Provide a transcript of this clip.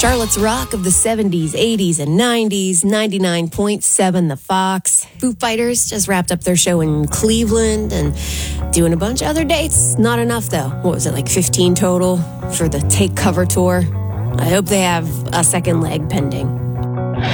Charlotte's Rock of the 70s, 80s, and 90s, 99.7 The Fox. Foo Fighters just wrapped up their show in Cleveland and doing a bunch of other dates. Not enough, though. What was it, like 15 total for the Take Cover tour? I hope they have a second leg pending.